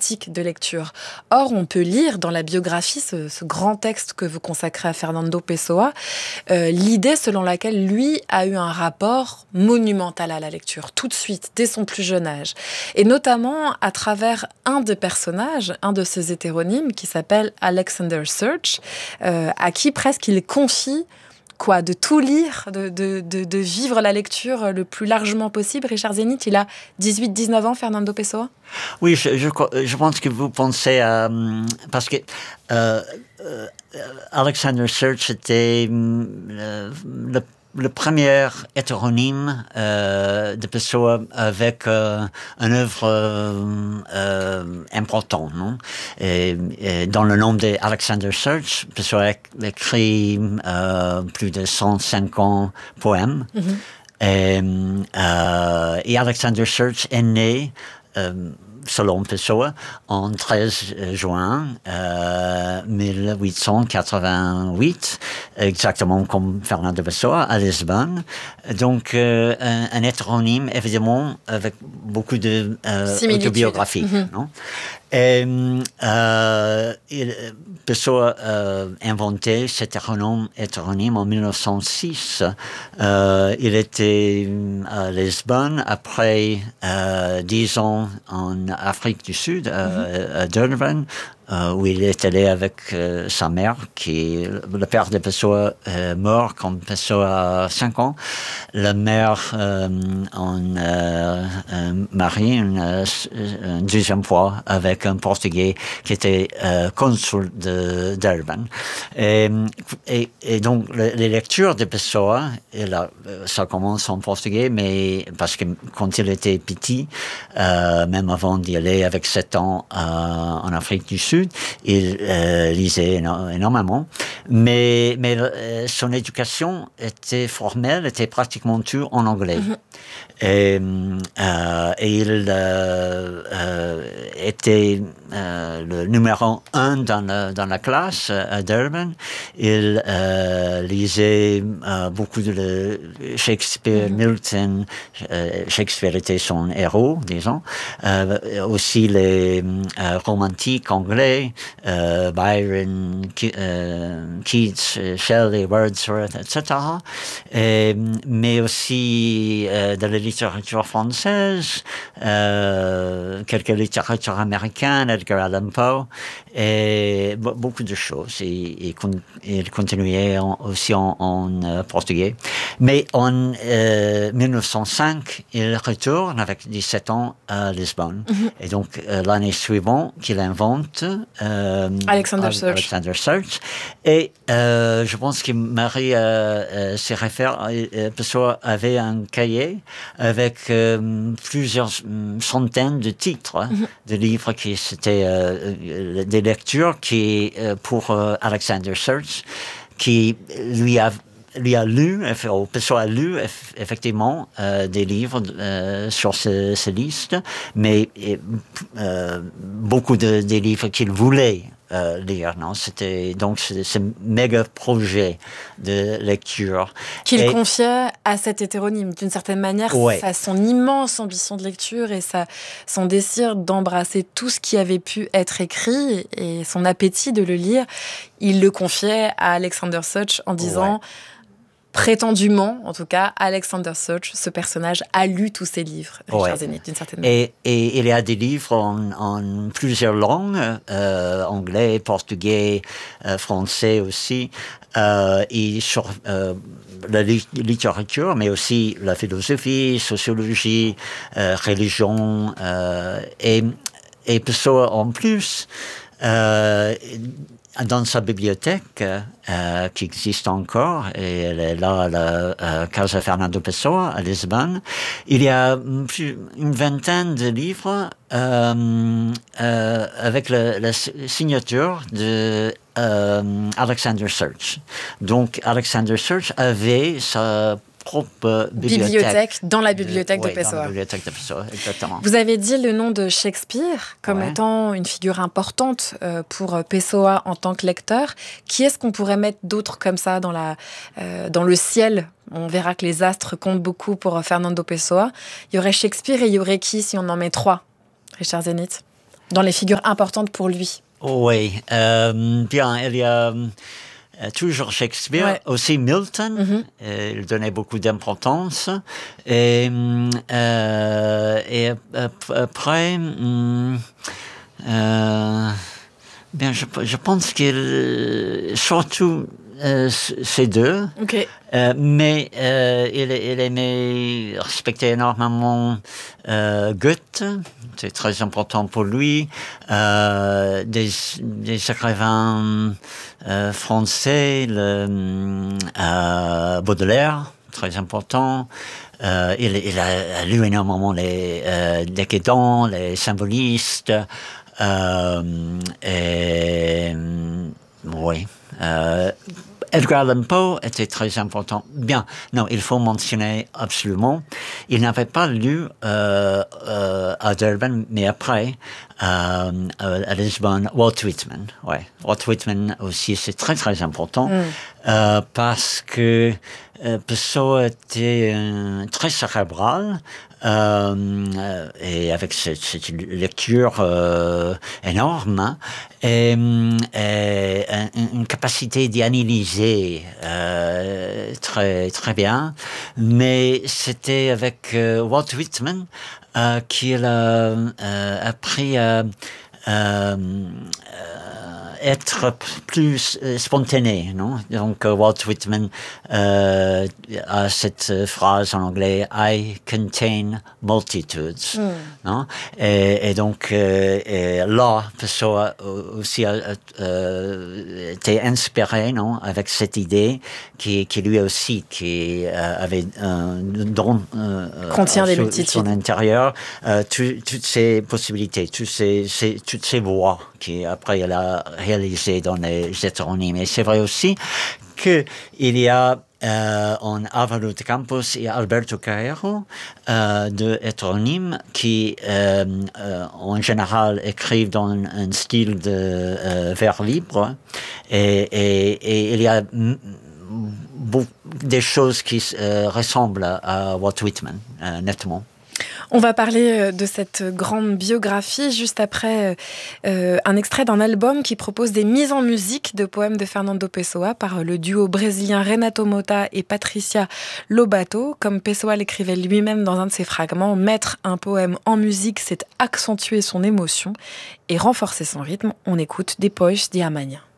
pratique de lecture. Or, on peut lire dans la biographie, ce grand texte que vous consacrez à Fernando Pessoa, l'idée selon laquelle lui a eu un rapport monumental à la lecture, tout de suite, dès son plus jeune âge. Et notamment à travers un des personnages, un de ses hétéronymes, qui s'appelle Alexander Search, à qui presque il confie de tout lire, de vivre la lecture le plus largement possible. Richard Zenit, il a 18-19 ans, Fernando Pessoa? Oui, je pense que vous pensez à... Parce que Alexander Search était le premier hétéronyme de Pessoa avec une œuvre importante, non? Et dans le nom d'Alexander Search, Pessoa a écrit plus de 150 poèmes. Mm-hmm. Et Alexander Search est né selon Pessoa, en 13 juin 1888, exactement comme Fernando Pessoa, à Lisbonne. Donc, un hétéronyme, évidemment, avec beaucoup de autobiographie. Mm-hmm. Non? Et Pessoa a inventé cet hétéronyme en 1906. Il était à Lisbonne après 10 ans en Afrique du Sud, à Durban, où il est allé avec sa mère, le père de Pessoa est mort quand Pessoa a 5 ans. La mère en marié une deuxième fois avec un Portugais qui était consul de Durban. Et donc, les lectures de Pessoa, ça commence en portugais, mais parce que quand il était petit, même avant d'y aller avec 7 ans en Afrique du Sud, il lisait énormément, mais son éducation était formelle, était pratiquement tout en anglais. Et il était le numéro 1 dans la classe à Durban. Il lisait beaucoup de Shakespeare, Milton. Shakespeare était son héros, disons. Aussi les romantiques anglais, Byron, Keats, Shelley, Wordsworth, etc. Mais aussi de la littérature française, quelques littératures américaines, Edgar Allan Poe, et beaucoup de choses. Et il continuait aussi en portugais. Mais en 1905, il retourne avec 17 ans à Lisbonne. Et donc, l'année suivante, qu'il invente Alexander Search. Et je pense que Marie s'y réfère. Pessoa avait un cahier avec plusieurs centaines de titres de livres qui c'était des lectures qui pour Alexander Search, qui lui a lu, Pessoa a lu effectivement des livres sur ces listes, mais beaucoup des livres qu'il voulait lire, non? C'était donc ce méga projet de lecture. Qu'il confiait à cet hétéronyme, d'une certaine manière, ouais. Son immense ambition de lecture et son désir d'embrasser tout ce qui avait pu être écrit et son appétit de le lire, il le confiait à Alexander Search en disant... Ouais. Prétendument, en tout cas, Alexander Search, ce personnage, a lu tous ses livres, Richard Zenit, d'une certaine manière. Et il y a des livres en plusieurs langues, anglais, portugais, français aussi, et sur la littérature, mais aussi la philosophie, sociologie, religion, et Pessoa en plus, dans sa bibliothèque, qui existe encore, et elle est là à la Casa Fernando Pessoa, à Lisbonne, il y a une vingtaine de livres avec la signature de Alexander Search. Donc, Alexander Search avait sa propre bibliothèque dans la bibliothèque de Pessoa. Dans la bibliothèque de Pessoa, exactement. Vous avez dit le nom de Shakespeare comme étant une figure importante pour Pessoa en tant que lecteur. Qui est-ce qu'on pourrait mettre d'autre comme ça dans le ciel? On verra que les astres comptent beaucoup pour Fernando Pessoa. Il y aurait Shakespeare et il y aurait qui si on en met 3? Richard Zenit? Dans les figures importantes pour lui. Oui, bien, il y a toujours Shakespeare, aussi Milton, il donnait beaucoup d'importance. Et après, bien, je pense qu'il, surtout ces deux, mais il aimait respecter énormément Goethe, c'est très important pour lui, des écrivains français, Baudelaire, très important. Il a lu énormément les décadents, les symbolistes, oui. Edgar Allan Poe était très important. Bien, non, il faut mentionner absolument, il n'avait pas lu à Durban, mais après, à Lisbonne, Walt Whitman. Ouais. Walt Whitman aussi, c'est très très important parce que Pessoa était très cérébral et avec cette lecture énorme et une capacité d'analyser très très bien, mais c'était avec Walt Whitman qu'il a appris à être plus spontané, non? Donc Walt Whitman a cette phrase en anglais I contain multitudes, non? Et donc là, Pessoa aussi a été inspiré, non, avec cette idée qui lui aussi qui avait un don contient des multitudes. Son intérieur, toutes ces possibilités, toutes ces voies qui après elle a réalisé dans les hétéronymes. Et c'est vrai aussi qu'il y a en Álvaro de Campos et Alberto Caeiro deux hétéronymes qui en général écrivent dans un style de vers libre et il y a des choses qui ressemblent à Walt Whitman, nettement. On va parler de cette grande biographie juste après un extrait d'un album qui propose des mises en musique de poèmes de Fernando Pessoa par le duo brésilien Renato Motta et Patricia Lobato. Comme Pessoa l'écrivait lui-même dans un de ses fragments, mettre un poème en musique, c'est accentuer son émotion et renforcer son rythme. On écoute Depois de Amanhã.